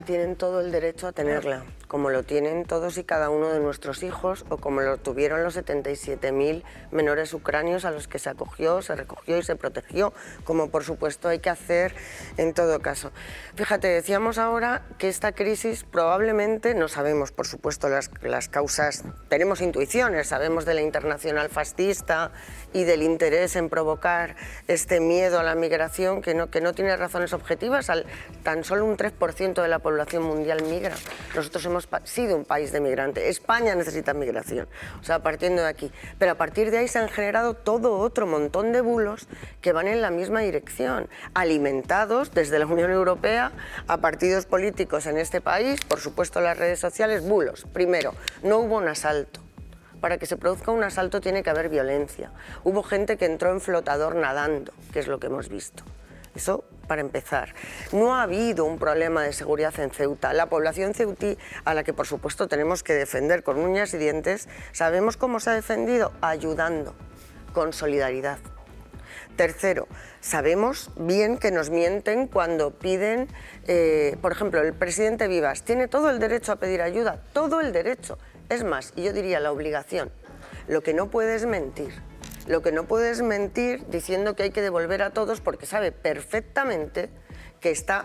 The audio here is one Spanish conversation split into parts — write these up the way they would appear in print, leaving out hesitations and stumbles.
Tienen todo el derecho a tenerla, como lo tienen todos y cada uno de nuestros hijos o como lo tuvieron los 77.000 menores ucranios a los que se acogió, se recogió y se protegió, como por supuesto hay que hacer en todo caso. Fíjate, decíamos ahora que esta crisis probablemente, no sabemos por supuesto las causas, tenemos intuiciones, sabemos de la internacional fascista y del interés en provocar este miedo a la migración que no tiene razones objetivas, tan solo un 3% de la población mundial migra. Nosotros hemos sido un país de migrante. España necesita migración, o sea, partiendo de aquí. Pero a partir de ahí se han generado todo otro montón de bulos que van en la misma dirección, alimentados desde la Unión Europea a partidos políticos en este país, por supuesto las redes sociales, bulos. Primero, no hubo un asalto. Para que se produzca un asalto tiene que haber violencia. Hubo gente que entró en flotador nadando, que es lo que hemos visto. Eso para empezar. No ha habido un problema de seguridad en Ceuta. La población ceutí, a la que por supuesto tenemos que defender con uñas y dientes, ¿sabemos cómo se ha defendido? Ayudando, con solidaridad. Tercero, sabemos bien que nos mienten cuando piden, por ejemplo, el presidente Vivas tiene todo el derecho a pedir ayuda, todo el derecho. Es más, y yo diría la obligación. Lo que no puede es mentir. Lo que no puede es mentir diciendo que hay que devolver a todos porque sabe perfectamente que está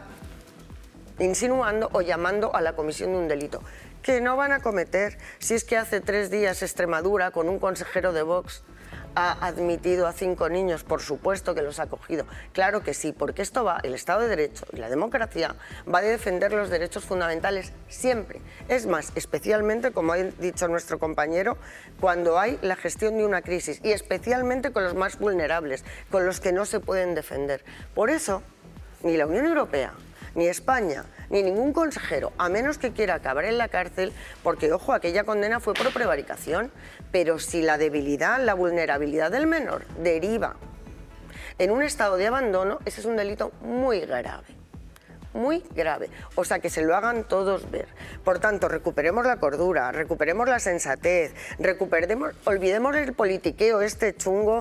insinuando o llamando a la comisión de un delito que no van a cometer. Si es que hace 3 días Extremadura, con un consejero de Vox, ha admitido a 5 niños, por supuesto que los ha acogido. Claro que sí, porque esto va, el Estado de Derecho y la democracia va a defender los derechos fundamentales siempre. Es más, especialmente, como ha dicho nuestro compañero, cuando hay la gestión de una crisis y especialmente con los más vulnerables, con los que no se pueden defender. Por eso, ni la Unión Europea, ni España, ni ningún consejero, a menos que quiera acabar en la cárcel, porque, ojo, aquella condena fue por prevaricación, pero si la debilidad, la vulnerabilidad del menor deriva en un estado de abandono, ese es un delito muy grave. Muy grave, o sea, que se lo hagan todos ver. Por tanto, recuperemos la cordura, recuperemos la sensatez, olvidemos el politiqueo este chungo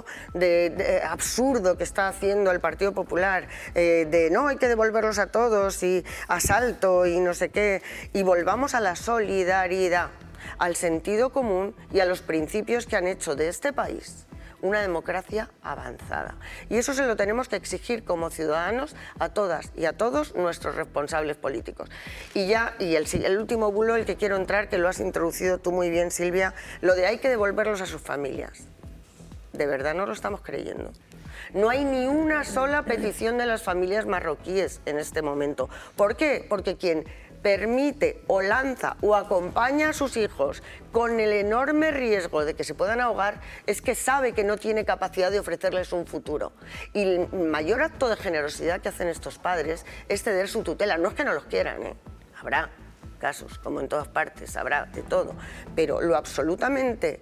absurdo que está haciendo el Partido Popular, de no, hay que devolverlos a todos y asalto y no sé qué, y volvamos a la solidaridad, al sentido común y a los principios que han hecho de este país una democracia avanzada. Y eso se lo tenemos que exigir como ciudadanos a todas y a todos nuestros responsables políticos. Y el último bulo, el que quiero entrar, que lo has introducido tú muy bien, Silvia, lo de hay que devolverlos a sus familias. De verdad no lo estamos creyendo. No hay ni una sola petición de las familias marroquíes en este momento. ¿Por qué? Porque quien permite o lanza o acompaña a sus hijos con el enorme riesgo de que se puedan ahogar es que sabe que no tiene capacidad de ofrecerles un futuro. Y el mayor acto de generosidad que hacen estos padres es ceder su tutela. No es que no los quieran, habrá casos, como en todas partes, habrá de todo, pero lo absolutamente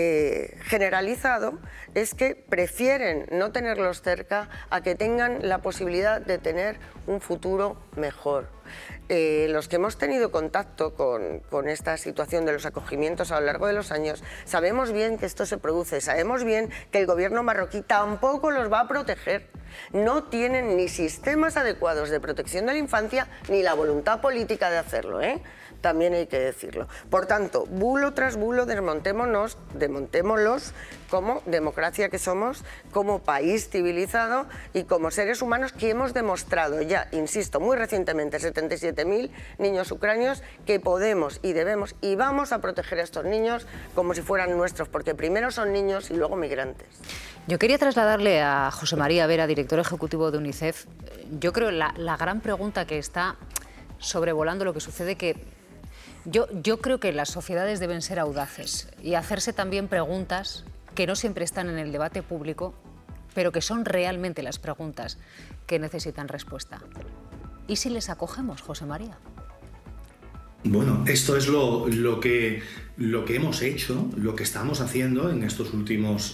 generalizado es que prefieren no tenerlos cerca a que tengan la posibilidad de tener un futuro mejor. Los que hemos tenido contacto con esta situación de los acogimientos a lo largo de los años, sabemos bien que esto se produce, sabemos bien que el gobierno marroquí tampoco los va a proteger. No tienen ni sistemas adecuados de protección de la infancia ni la voluntad política de hacerlo, también hay que decirlo. Por tanto, bulo tras bulo, desmontémonos, desmontémoslos como democracia que somos, como país civilizado y como seres humanos que hemos demostrado ya, insisto, muy recientemente, 77.000 niños ucranios, que podemos y debemos y vamos a proteger a estos niños como si fueran nuestros, porque primero son niños y luego migrantes. Yo quería trasladarle a José María Vera, director ejecutivo de UNICEF, yo creo la gran pregunta que está sobrevolando lo que sucede, que yo creo que las sociedades deben ser audaces y hacerse también preguntas que no siempre están en el debate público, pero que son realmente las preguntas que necesitan respuesta. ¿Y si les acogemos, José María? Bueno, esto es lo que hemos hecho, lo que estamos haciendo en estos últimos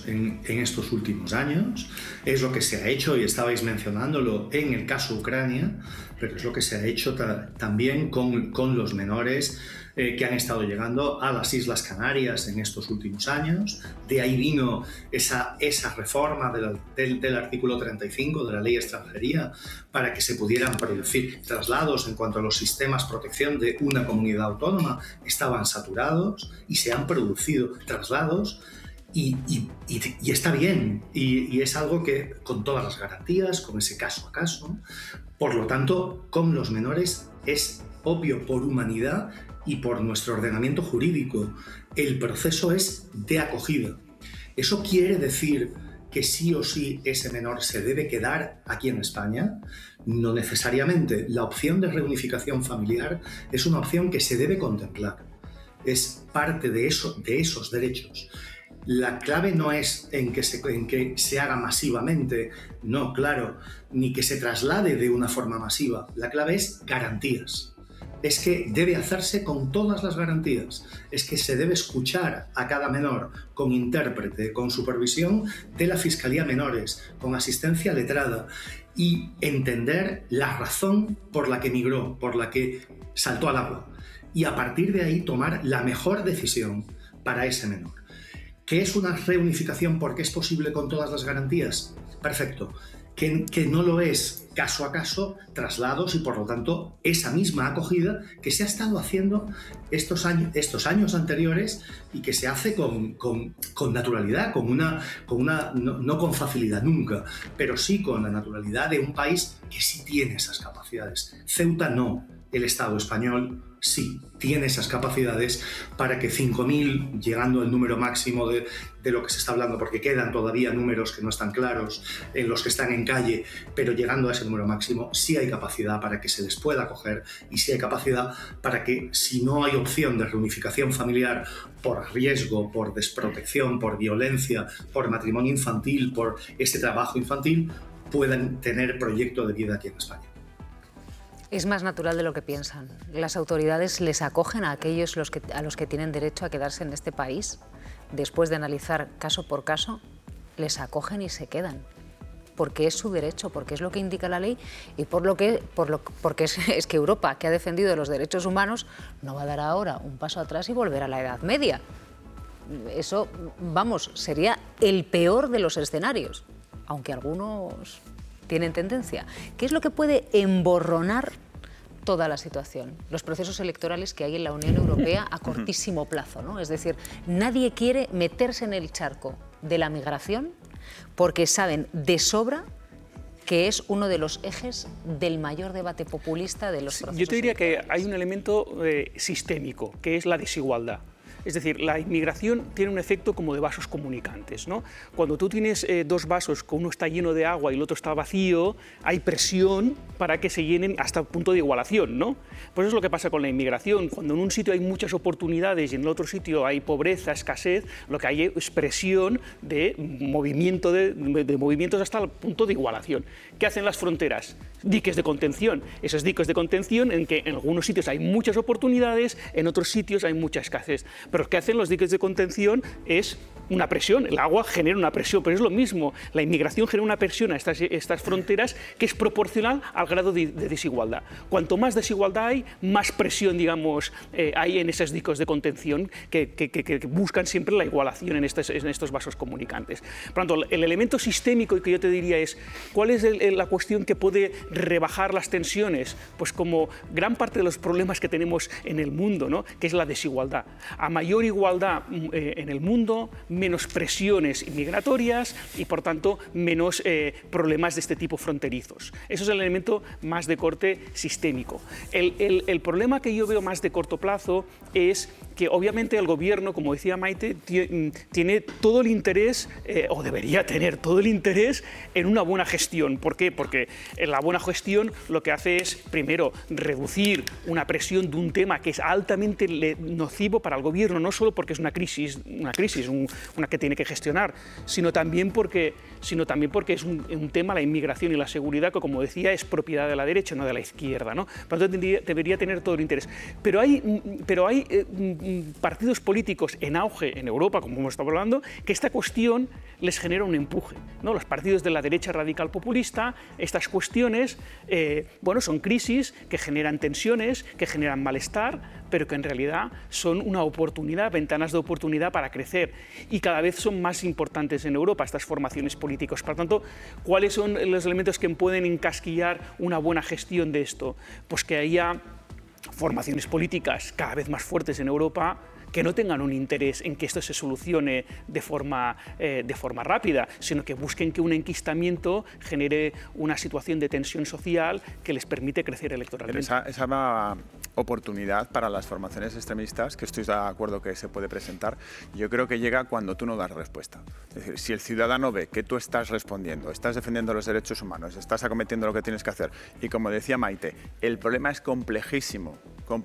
años, es lo que se ha hecho, y estabais mencionándolo en el caso Ucrania, pero es lo que se ha hecho también con los menores que han estado llegando a las Islas Canarias en estos últimos años. De ahí vino esa reforma del artículo 35 de la Ley de Extranjería para que se pudieran producir traslados en cuanto a los sistemas de protección de una comunidad autónoma. Estaban saturados y se han producido traslados. Y está bien, y es algo que con todas las garantías, con ese caso a caso. Por lo tanto, con los menores es obvio por humanidad y por nuestro ordenamiento jurídico, el proceso es de acogida. ¿Eso quiere decir que sí o sí ese menor se debe quedar aquí en España? No necesariamente. La opción de reunificación familiar es una opción que se debe contemplar. Es parte de esos derechos. La clave no es en que se haga masivamente, no, claro, ni que se traslade de una forma masiva. La clave es garantías. Es que debe hacerse con todas las garantías. Es que se debe escuchar a cada menor con intérprete, con supervisión de la Fiscalía Menores, con asistencia letrada, y entender la razón por la que migró, por la que saltó al agua. Y a partir de ahí tomar la mejor decisión para ese menor. ¿Qué es una reunificación porque es posible con todas las garantías? Perfecto. Que no lo es caso a caso, traslados, y por lo tanto esa misma acogida que se ha estado haciendo estos años anteriores, y que se hace con naturalidad, no con facilidad nunca, pero sí con la naturalidad de un país que sí tiene esas capacidades. Ceuta no, el Estado español sí tiene esas capacidades para que 5.000, llegando al número máximo de lo que se está hablando, porque quedan todavía números que no están claros en los que están en calle, pero llegando a ese número máximo sí hay capacidad para que se les pueda acoger, y sí hay capacidad para que, si no hay opción de reunificación familiar por riesgo, por desprotección, por violencia, por matrimonio infantil, por ese trabajo infantil, puedan tener proyecto de vida aquí en España. Es más natural de lo que piensan. ¿Las autoridades les acogen a aquellos a los que tienen derecho a quedarse en este país? Después de analizar caso por caso, les acogen y se quedan. Porque es su derecho, porque es lo que indica la ley, y porque es que Europa, que ha defendido los derechos humanos, no va a dar ahora un paso atrás y volver a la Edad Media. Eso, vamos, sería el peor de los escenarios, aunque algunos tienen tendencia. ¿Qué es lo que puede emborronar toda la situación? Los procesos electorales que hay en la Unión Europea a cortísimo plazo, ¿no? Es decir, nadie quiere meterse en el charco de la migración porque saben de sobra que es uno de los ejes del mayor debate populista de los procesos. Yo te diría que hay un elemento sistémico, que es la desigualdad. Es decir, la inmigración tiene un efecto como de vasos comunicantes, ¿no? Cuando tú tienes dos vasos, que uno está lleno de agua y el otro está vacío, hay presión para que se llenen hasta el punto de igualación, ¿no? Pues eso es lo que pasa con la inmigración. Cuando en un sitio hay muchas oportunidades y en el otro sitio hay pobreza, escasez, lo que hay es presión de movimiento de movimientos hasta el punto de igualación. ¿Qué hacen las fronteras? Diques de contención. Esos diques de contención en que en algunos sitios hay muchas oportunidades, en otros sitios hay mucha escasez. Pero lo que hacen los diques de contención es una presión, el agua genera una presión, pero es lo mismo, la inmigración genera una presión a estas fronteras que es proporcional al grado de desigualdad. Cuanto más desigualdad hay, más presión, digamos, hay en esos diques de contención que buscan siempre la igualación en estos vasos comunicantes. Por lo tanto, el elemento sistémico que yo te diría es, ¿cuál es la cuestión que puede rebajar las tensiones? Pues como gran parte de los problemas que tenemos en el mundo, ¿no? Que es la desigualdad. A mayor igualdad en el mundo, menos presiones migratorias y, por tanto, menos problemas de este tipo fronterizos. Eso es el elemento más de corte sistémico. El problema que yo veo más de corto plazo es que, obviamente, el gobierno, como decía Maite, tiene todo el interés, o debería tener todo el interés, en una buena gestión. ¿Por qué? Porque en la buena gestión lo que hace es, primero, reducir una presión de un tema que es altamente nocivo para el gobierno, no solo porque es una crisis, una que tiene que gestionar, sino también porque es un tema, la inmigración y la seguridad, que como decía es propiedad de la derecha, no de la izquierda, ¿no? Por lo tanto debería tener todo el interés. Pero hay partidos políticos en auge en Europa, como hemos estado hablando, que esta cuestión les genera un empuje, ¿no? Los partidos de la derecha radical populista, estas cuestiones, bueno, son crisis que generan tensiones, que generan malestar, pero que en realidad son una oportunidad, ventanas de oportunidad para crecer. Y cada vez son más importantes en Europa estas formaciones políticas. Por lo tanto, ¿cuáles son los elementos que pueden encasquillar una buena gestión de esto? Pues que haya formaciones políticas cada vez más fuertes en Europa, que no tengan un interés en que esto se solucione de forma rápida, sino que busquen que un enquistamiento genere una situación de tensión social que les permite crecer electoralmente. Pero esa oportunidad para las formaciones extremistas, que estoy de acuerdo que se puede presentar, yo creo que llega cuando tú no das respuesta. Es decir, si el ciudadano ve que tú estás respondiendo, estás defendiendo los derechos humanos, estás acometiendo lo que tienes que hacer, y como decía Maite, el problema es complejísimo,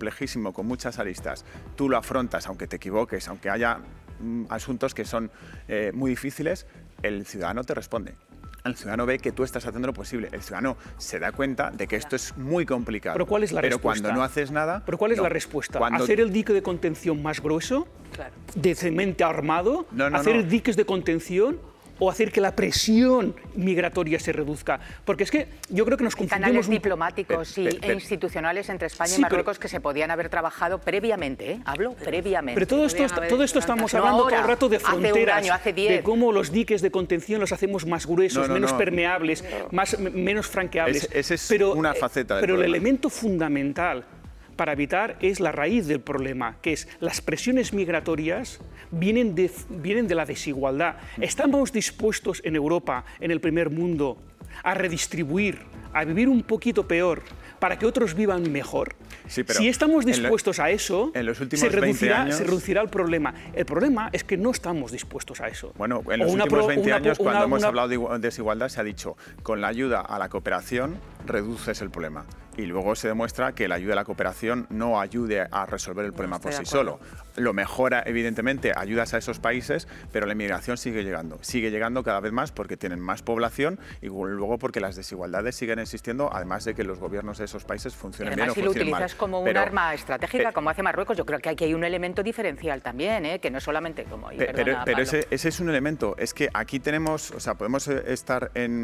con muchas aristas, tú lo afrontas, aunque te equivoques, aunque haya asuntos que son muy difíciles, el ciudadano te responde. El ciudadano ve que tú estás haciendo lo posible. El ciudadano se da cuenta de que esto es muy complicado. ¿Pero cuál es la respuesta? Pero cuando no haces nada... ¿Pero cuál es la respuesta? ¿Hacer el dique de contención más grueso? Claro. ¿De cemento armado? ¿Hacer diques de contención? ¿O hacer que la presión migratoria se reduzca? Porque es que yo creo que nos confundimos... Canales diplomáticos e institucionales entre España y Marruecos que se podían haber trabajado previamente, ¿eh? Hablo previamente. Pero todo esto estamos hablando todo el rato de fronteras, hace un año, hace 10. De cómo los diques de contención los hacemos más gruesos, menos permeables, menos franqueables. Esa es una faceta del Pero problema. El elemento fundamental para evitar es la raíz del problema, que es las presiones migratorias vienen de la desigualdad. ¿Estamos dispuestos en Europa, en el primer mundo, a redistribuir, a vivir un poquito peor para que otros vivan mejor? Sí, pero si estamos dispuestos a eso, en los últimos se 20 años... reducirá el problema. El problema es que no estamos dispuestos a eso. Bueno, en los últimos 20 años, cuando hemos hablado de desigualdad, se ha dicho, con la ayuda a la cooperación reduces el problema. Y luego se demuestra que la ayuda a la cooperación no ayude a resolver el problema por sí solo. Lo mejora, evidentemente, ayudas a esos países, pero la inmigración sigue llegando cada vez más porque tienen más población y luego porque las desigualdades siguen existiendo, además de que los gobiernos de esos países funcionen bien o funcionen mal. Si lo utilizas como un arma estratégica, como hace Marruecos, yo creo que aquí hay un elemento diferencial también, que no es solamente como... Pero ese es un elemento, es que aquí tenemos, o sea, podemos estar en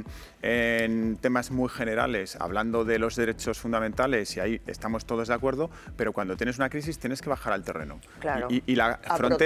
temas muy generales, hablando de los derechos fundamentales, y ahí estamos todos de acuerdo, pero cuando tienes una crisis tienes que bajar al terreno. Claro. Y la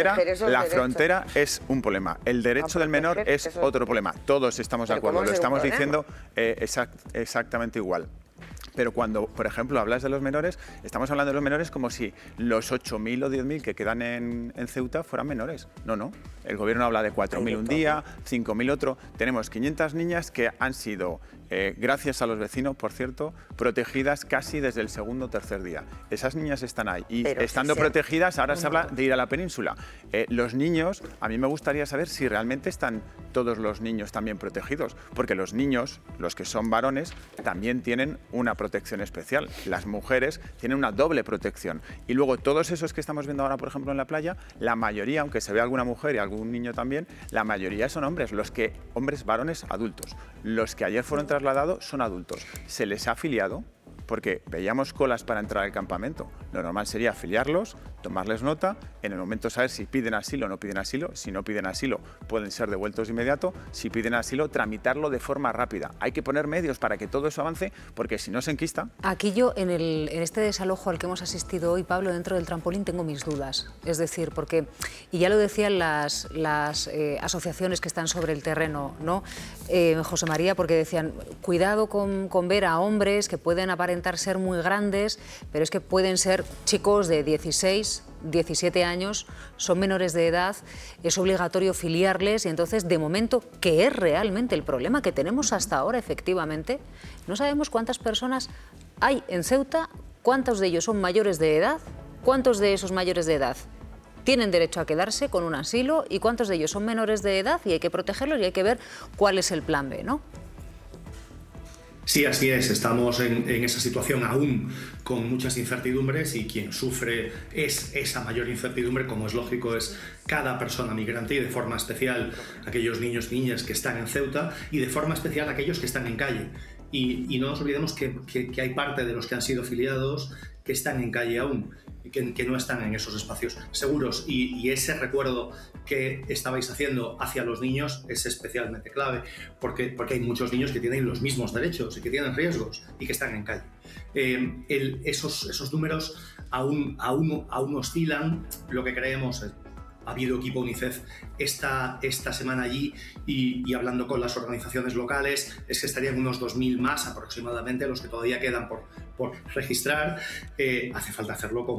frontera es un problema. El derecho del menor es otro problema. Todos estamos de acuerdo, lo estamos diciendo exactamente igual. Pero cuando, por ejemplo, hablas de los menores, estamos hablando de los menores como si los 8.000 o 10.000 que quedan en Ceuta fueran menores. No. El gobierno habla de 4.000 un día, 5.000 otro. Tenemos 500 niñas que han sido, gracias a los vecinos, por cierto, protegidas casi desde el segundo o tercer día. Esas niñas están ahí. Y estando protegidas, ahora se habla de ir a la península. Los niños, a mí me gustaría saber si realmente están todos los niños también protegidos. Porque los niños, los que son varones, también tienen una protección especial. Las mujeres tienen una doble protección. Y luego todos esos que estamos viendo ahora, por ejemplo, en la playa, la mayoría, aunque se vea alguna mujer y algún niño también, la mayoría son hombres, hombres varones adultos. Los que ayer fueron trasladados son adultos. Se les ha afiliado porque veíamos colas para entrar al campamento. Lo normal sería afiliarlos, tomarles nota, en el momento saber si piden asilo o no piden asilo. Si no piden asilo, pueden ser devueltos de inmediato. Si piden asilo, tramitarlo de forma rápida. Hay que poner medios para que todo eso avance, porque si no se enquista... Aquí yo, en este desalojo al que hemos asistido hoy, Pablo, dentro del trampolín, tengo mis dudas. Es decir, porque, y ya lo decían las asociaciones que están sobre el terreno, ¿no? José María, porque decían, cuidado con ver a hombres que pueden aparentar ser muy grandes, pero es que pueden ser chicos de 16, 17 años, son menores de edad, es obligatorio filiarles y entonces, de momento, que es realmente el problema que tenemos hasta ahora, efectivamente, no sabemos cuántas personas hay en Ceuta, cuántos de ellos son mayores de edad, cuántos de esos mayores de edad tienen derecho a quedarse con un asilo y cuántos de ellos son menores de edad y hay que protegerlos y hay que ver cuál es el plan B, ¿no? Sí, así es. Estamos en esa situación aún con muchas incertidumbres y quien sufre es esa mayor incertidumbre, como es lógico, es cada persona migrante y de forma especial aquellos niños y niñas que están en Ceuta y de forma especial aquellos que están en calle. Y no nos olvidemos que hay parte de los que han sido filiados que están en calle aún, que no están en esos espacios seguros y ese recuerdo que estabais haciendo hacia los niños es especialmente clave porque hay muchos niños que tienen los mismos derechos y que tienen riesgos y que están en calle. Esos números aún oscilan. Lo que creemos es, ha habido equipo UNICEF esta semana allí y hablando con las organizaciones locales es que estarían unos 2.000 más aproximadamente los que todavía quedan por registrar. Hace falta hacerlo con